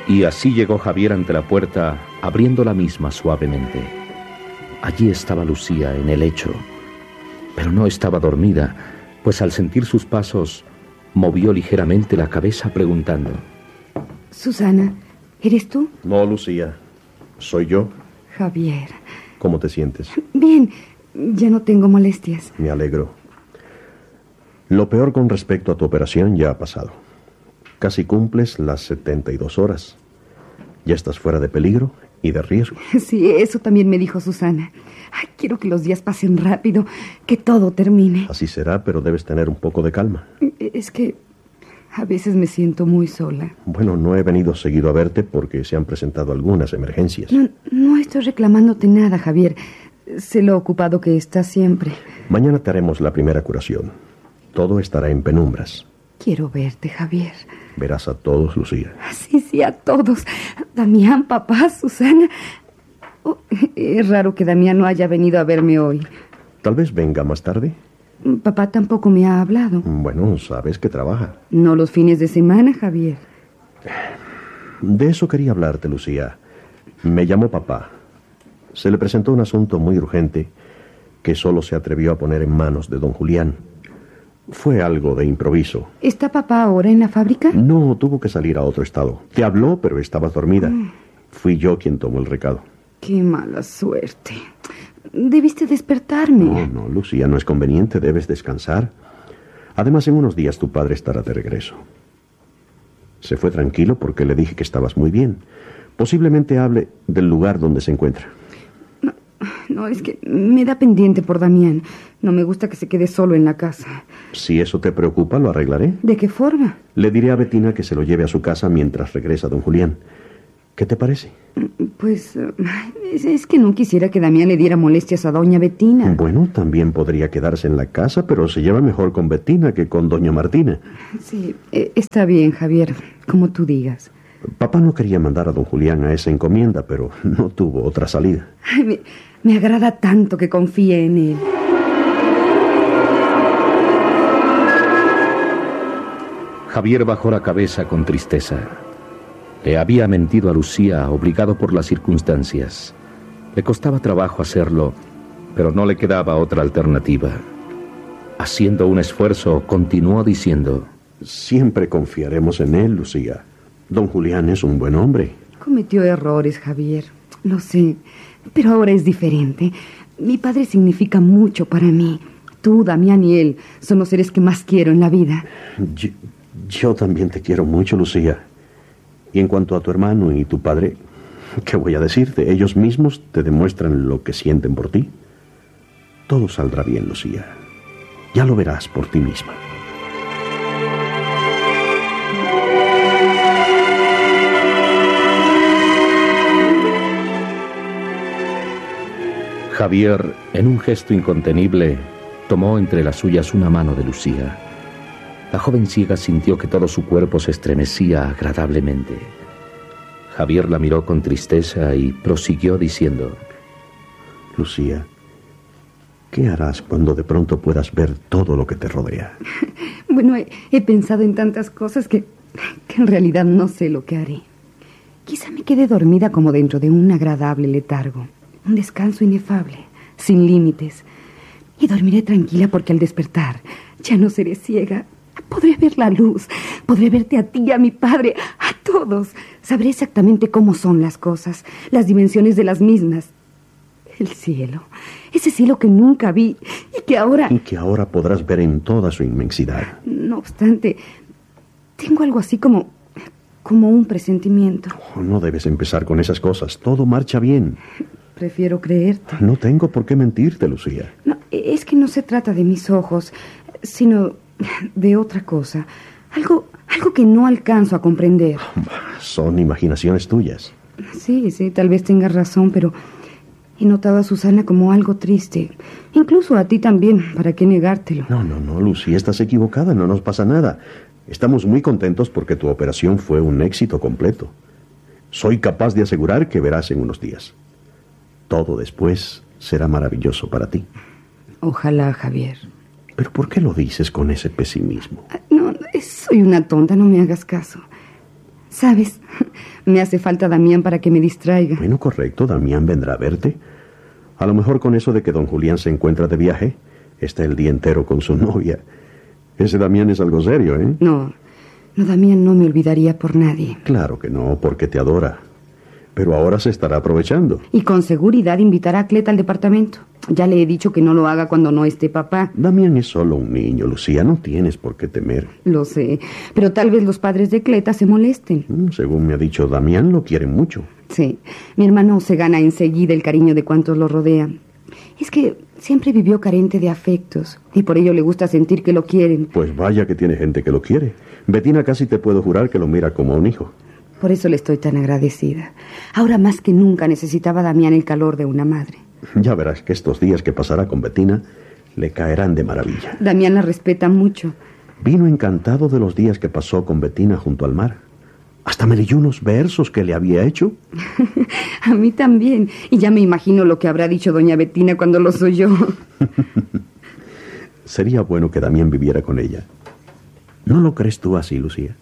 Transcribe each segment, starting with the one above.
Y así llegó Javier ante la puerta, abriendo la misma suavemente. Allí estaba Lucía en el lecho, pero no estaba dormida, pues al sentir sus pasos, movió ligeramente la cabeza preguntando: Susana, ¿eres tú? No, Lucía, soy yo. Javier. ¿Cómo te sientes? Bien, ya no tengo molestias. Me alegro. Lo peor con respecto a tu operación ya ha pasado. Casi cumples las 72 horas. Ya estás fuera de peligro y de riesgo. Sí, eso también me dijo Susana. Ay, quiero que los días pasen rápido, que todo termine. Así será, pero debes tener un poco de calma. Es que a veces me siento muy sola. Bueno, no he venido seguido a verte porque se han presentado algunas emergencias. No estoy reclamándote nada, Javier. Sé lo ocupado que estás siempre. Mañana te haremos la primera curación. Todo estará en penumbras. Quiero verte, Javier. Verás a todos, Lucía. Sí, a todos. Damián, papá, Susana. Oh, es raro que Damián no haya venido a verme hoy. Tal vez venga más tarde. Papá tampoco me ha hablado. Bueno, sabes que trabaja. No los fines de semana, Javier. De eso quería hablarte, Lucía. Me llamó papá. Se le presentó un asunto muy urgente que solo se atrevió a poner en manos de don Julián. Fue algo de improviso. ¿Está papá ahora en la fábrica? No, tuvo que salir a otro estado. Te habló, pero estabas dormida. Fui yo quien tomó el recado. Qué mala suerte. Debiste despertarme. No, Lucía, no es conveniente. Debes descansar. Además, en unos días tu padre estará de regreso. Se fue tranquilo porque le dije que estabas muy bien. Posiblemente hable del lugar donde se encuentra. No, es que me da pendiente por Damián. No me gusta que se quede solo en la casa. Si eso te preocupa, lo arreglaré. ¿De qué forma? Le diré a Betina que se lo lleve a su casa mientras regresa don Julián. ¿Qué te parece? Pues es que no quisiera que Damián le diera molestias a doña Betina. Bueno, también podría quedarse en la casa, pero se lleva mejor con Betina que con doña Martina. Sí, está bien, Javier, como tú digas. Papá no quería mandar a don Julián a esa encomienda, pero no tuvo otra salida. Ay, me agrada tanto que confíe en él. Javier bajó la cabeza con tristeza. Le había mentido a Lucía, obligado por las circunstancias. Le costaba trabajo hacerlo, pero no le quedaba otra alternativa. Haciendo un esfuerzo, continuó diciendo: Siempre confiaremos en él, Lucía. Don Julián es un buen hombre. Cometió errores, Javier. Lo sé, pero ahora es diferente. Mi padre significa mucho para mí. Tú, Damián y él son los seres que más quiero en la vida. Yo también te quiero mucho, Lucía. Y en cuanto a tu hermano y tu padre, ¿qué voy a decirte? Ellos mismos te demuestran lo que sienten por ti. Todo saldrá bien, Lucía. Ya lo verás por ti misma. Javier, en un gesto incontenible, tomó entre las suyas una mano de Lucía. La joven ciega sintió que todo su cuerpo se estremecía agradablemente. Javier la miró con tristeza y prosiguió diciendo: Lucía, ¿qué harás cuando de pronto puedas ver todo lo que te rodea? Bueno, he pensado en tantas cosas que en realidad no sé lo que haré. Quizá me quede dormida como dentro de un agradable letargo. Un descanso inefable, sin límites. Y dormiré tranquila porque al despertar ya no seré ciega. Podré ver la luz, podré verte a ti, a mi padre, a todos. Sabré exactamente cómo son las cosas, las dimensiones de las mismas. El cielo, ese cielo que nunca vi y que ahora podrás ver en toda su inmensidad. No obstante, tengo algo así como un presentimiento. No debes empezar con esas cosas, todo marcha bien. Prefiero creerte. No tengo por qué mentirte, Lucía. No, es que no se trata de mis ojos, sino de otra cosa. Algo que no alcanzo a comprender. Son imaginaciones tuyas. Sí, tal vez tengas razón, pero he notado a Susana como algo triste. Incluso a ti también, ¿para qué negártelo? No, Lucía, estás equivocada, no nos pasa nada. Estamos muy contentos porque tu operación fue un éxito completo. Soy capaz de asegurar que verás en unos días. Todo después será maravilloso para ti. Ojalá, Javier. ¿Pero por qué lo dices con ese pesimismo? No, soy una tonta, no me hagas caso. ¿Sabes? Me hace falta Damián para que me distraiga. Bueno, correcto, Damián vendrá a verte. A lo mejor con eso de que don Julián se encuentra de viaje, está el día entero con su novia. Ese Damián es algo serio, ¿eh? No, Damián no me olvidaría por nadie. Claro que no, porque te adora. Pero ahora se estará aprovechando. Y con seguridad invitará a Cleta al departamento. Ya le he dicho que no lo haga cuando no esté papá. Damián es solo un niño, Lucía, no tienes por qué temer. Lo sé, pero tal vez los padres de Cleta se molesten. Según me ha dicho Damián, lo quieren mucho. Sí, mi hermano se gana enseguida el cariño de cuantos lo rodean. Es que siempre vivió carente de afectos y por ello le gusta sentir que lo quieren. Pues vaya que tiene gente que lo quiere. Betina casi te puedo jurar que lo mira como a un hijo. Por eso le estoy tan agradecida. Ahora más que nunca necesitaba Damián el calor de una madre. Ya verás que estos días que pasará con Betina le caerán de maravilla. Damián la respeta mucho. Vino encantado de los días que pasó con Betina junto al mar. Hasta me leyó unos versos que le había hecho. A mí también. Y ya me imagino lo que habrá dicho doña Betina cuando los oyó. Sería bueno que Damián viviera con ella. ¿No lo crees tú así, Lucía?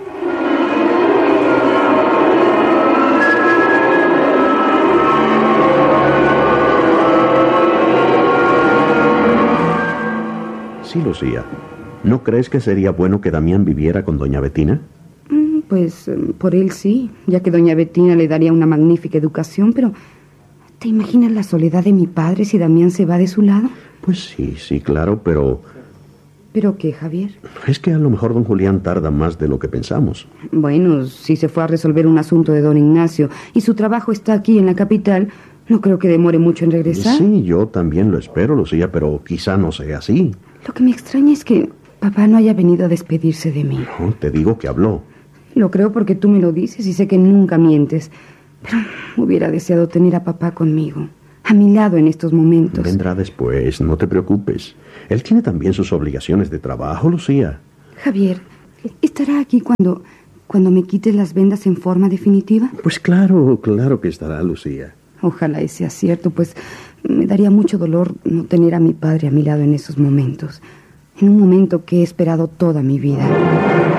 Sí, Lucía. ¿No crees que sería bueno que Damián viviera con doña Betina? Pues por él sí, ya que doña Betina le daría una magnífica educación, pero ¿te imaginas la soledad de mi padre si Damián se va de su lado? Pues sí, claro, pero... ¿Pero qué, Javier? Es que a lo mejor don Julián tarda más de lo que pensamos. Bueno, si se fue a resolver un asunto de don Ignacio y su trabajo está aquí en la capital, no creo que demore mucho en regresar. Sí, yo también lo espero, Lucía, pero quizá no sea así. Lo que me extraña es que papá no haya venido a despedirse de mí. No, te digo que habló. Lo creo porque tú me lo dices y sé que nunca mientes. Pero hubiera deseado tener a papá conmigo, a mi lado en estos momentos. Vendrá después, no te preocupes. Él tiene también sus obligaciones de trabajo, Lucía. Javier, ¿estará aquí cuando me quites las vendas en forma definitiva? Pues claro que estará, Lucía. Ojalá y sea cierto, pues me daría mucho dolor no tener a mi padre a mi lado en esos momentos. En un momento que he esperado toda mi vida.